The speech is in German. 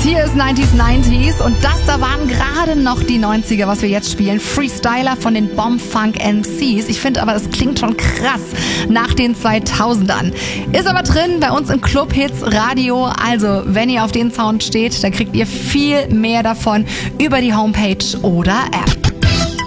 Hier ist 90s und das da waren gerade noch die 90er, was wir jetzt spielen. Freestyler von den Bomb-Funk MCs. Ich finde aber, es klingt schon krass nach den 2000ern. Ist aber drin bei uns im Club Hits Radio. Also, wenn ihr auf den Sound steht, dann kriegt ihr viel mehr davon über die Homepage oder App.